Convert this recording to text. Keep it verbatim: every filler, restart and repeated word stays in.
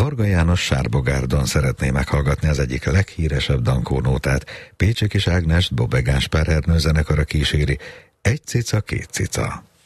Varga János Sárbogárdon szeretné meghallgatni az egyik leghíresebb dankónótát. Pécsi Kis Ágnest Bobbe Gáspár Ernő zenekara kíséri. Egy cica, két cica.